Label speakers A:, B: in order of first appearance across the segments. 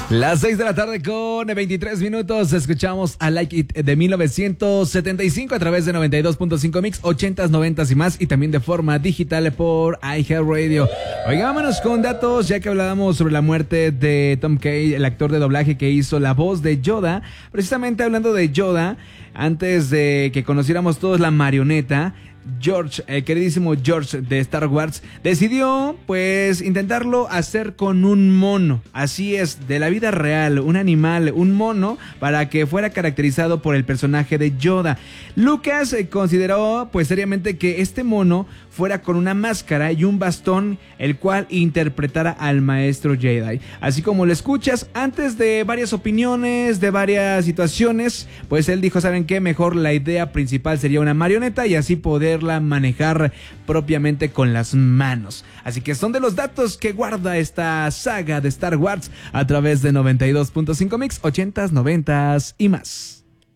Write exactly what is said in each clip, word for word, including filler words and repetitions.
A: Las seis de la tarde con veintitrés minutos. Escuchamos a Like It de mil novecientos setenta y cinco a través de noventa y dos punto cinco Mix, ochentas, noventas y más, y también de forma digital por iHeartRadio. Oigámonos con datos, ya que hablábamos sobre la muerte de Tom Kay, el actor de doblaje que hizo la voz de Yoda. Precisamente hablando de Yoda, antes de que conociéramos todos la marioneta, George, el queridísimo George de Star Wars, decidió pues intentarlo hacer con un mono. Así es, de la vida real, un animal, un mono, para que fuera caracterizado por el personaje de Yoda. Lucas eh, consideró pues seriamente que este mono fuera con una máscara y un bastón, el cual interpretara al maestro Jedi. Así como lo escuchas, antes de varias opiniones, de varias situaciones, pues él dijo, ¿saben qué? Mejor la idea principal sería una marioneta y así poderla manejar propiamente con las manos. Así que son de los datos que guarda esta saga de Star Wars a través de noventa y dos punto cinco Mix, ochentas, noventas y más.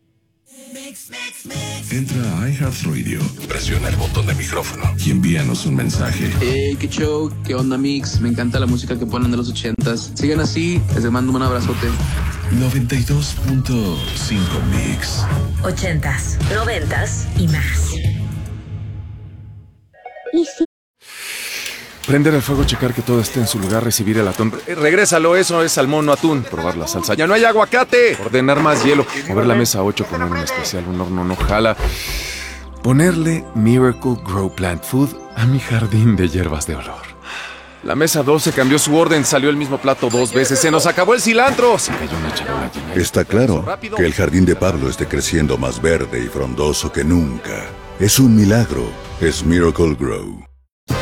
B: Entra a iHeartRadio, presiona el botón de micrófono y envíanos un mensaje.
C: Hey, qué show, qué onda, Mix. Me encanta la música que ponen de los ochentas. Sigan así, les mando un abrazote.
B: noventa y dos punto cinco Mix.
D: Ochentas, noventas y más.
E: ¿Y si?
F: Prender el fuego, checar que todo esté en su lugar, recibir el atún. Eh, regrésalo, eso es salmón, no atún. Probar la salsa. ¡Ya no hay aguacate! Ordenar más hielo. Mover la mesa ocho, poner un especial, un horno no jala. Ponerle Miracle Grow Plant Food a mi jardín de hierbas de olor. La mesa doce cambió su orden, salió el mismo plato dos veces. ¡Se nos acabó el cilantro! Se cayó una charola llena.
G: Está claro que el jardín de Pablo esté creciendo más verde y frondoso que nunca. Es un milagro. Es Miracle Grow.